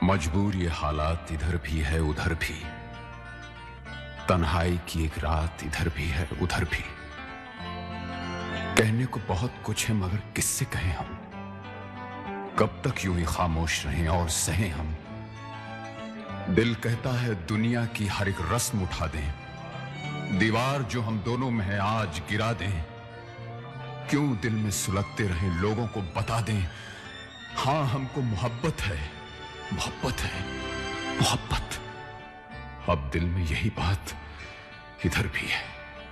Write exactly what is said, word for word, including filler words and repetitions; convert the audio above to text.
मजबूर ये हालात इधर भी है उधर भी, तन्हाई की एक रात इधर भी है उधर भी। कहने को बहुत कुछ है मगर किससे कहें हम, कब तक यूं ही खामोश रहें और सहें हम। दिल कहता है दुनिया की हर एक रस्म उठा दें, दीवार जो हम दोनों में है आज गिरा दें। क्यों दिल में सुलगते रहें, लोगों को बता दें, हां हमको मोहब्बत है, मोहब्बत है, मोहब्बत। अब दिल में यही बात इधर भी है।